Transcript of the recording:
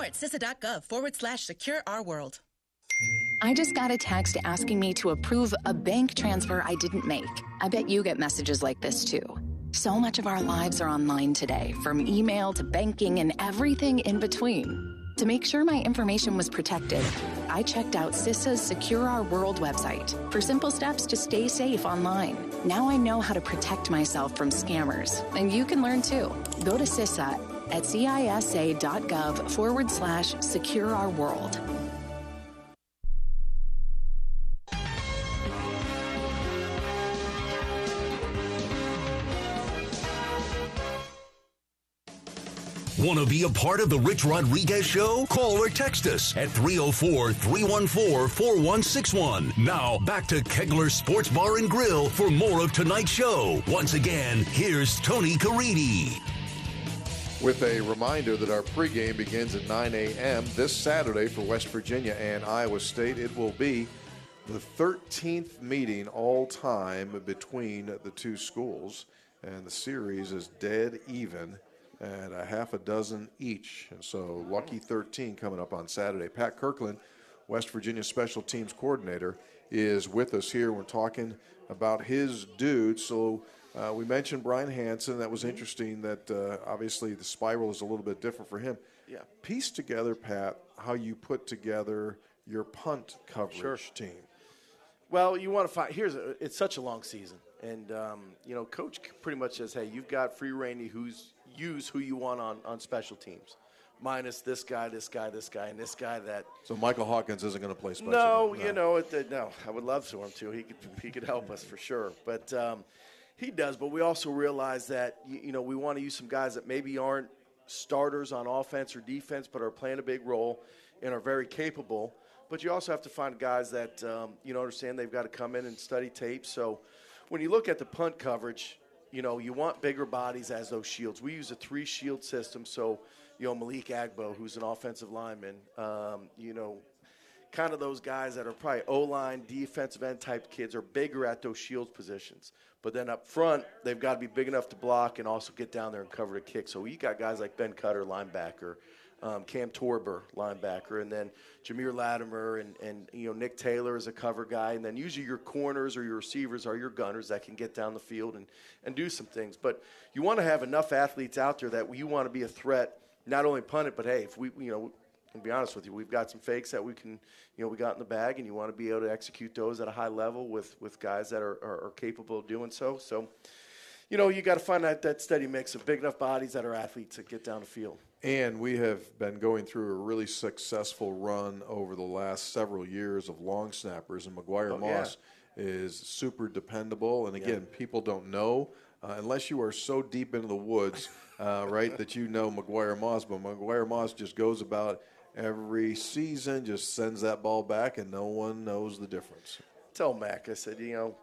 more at CISA.gov/secure-our-world. I just got a text asking me to approve a bank transfer I didn't make. I bet you get messages like this too. So much of our lives are online today, from email to banking and everything in between. To make sure my information was protected, I checked out CISA's Secure Our World website for simple steps to stay safe online. Now I know how to protect myself from scammers, and you can learn too. Go to CISA at CISA.gov/Secure Our World. Want to be a part of the Rich Rodriguez Show? Call or text us at 304-314-4161. Now, back to Kegler Sports Bar and Grill for more of tonight's show. Once again, here's Tony Caridi. With a reminder that our pregame begins at 9 a.m. this Saturday for West Virginia and Iowa State. It will be the 13th meeting all-time between the two schools, and the series is dead even at a half a dozen each. And so lucky 13 coming up on Saturday. Pat Kirkland, West Virginia special teams coordinator, is with us here. We're talking about his dude. So we mentioned Brian Hansen. That was interesting that obviously the spiral is a little bit different for him. Yeah. Piece together, Pat, how you put together your punt coverage team. Well, you want to find – it's such a long season. And, Coach pretty much says, hey, you've got free reign to use who you want on special teams, minus this guy, and this guy that. So Michael Hawkins isn't going to play special teams? No, I would love for him to. He could help us for sure. But he does. But we also realize that, we want to use some guys that maybe aren't starters on offense or defense but are playing a big role and are very capable. But you also have to find guys that, understand they've got to come in and study tape. So when you look at the punt coverage, you want bigger bodies as those shields. We use a 3-shield system. So, Malik Agbo, who's an offensive lineman, kind of those guys that are probably O-line, defensive end type kids are bigger at those shields positions. But then up front, they've got to be big enough to block and also get down there and cover the kick. So you got guys like Ben Cutter, linebacker, Cam Torber, linebacker, and then Jameer Latimer and Nick Taylor is a cover guy. And then usually your corners or your receivers are your gunners that can get down the field and do some things. But you want to have enough athletes out there that you want to be a threat, not only punt it, but, hey, if we, to be honest with you, we've got some fakes that we can, we got in the bag, and you want to be able to execute those at a high level with guys that are capable of doing so. So, you got to find that steady mix of big enough bodies that are athletes that get down the field. And we have been going through a really successful run over the last several years of long snappers, and McGuire Moss is super dependable. And, again, people don't know unless you are so deep into the woods, right, that you know McGuire Moss. But McGuire Moss just goes about every season, just sends that ball back, and no one knows the difference. Tell Mac, I said,